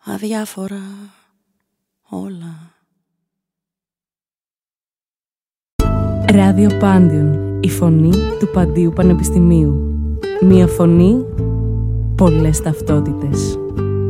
αδιάφορα όλα. Ράδιο Πάντιον, η φωνή του Παντίου Πανεπιστημίου. Μία φωνή, πολλές ταυτότητες.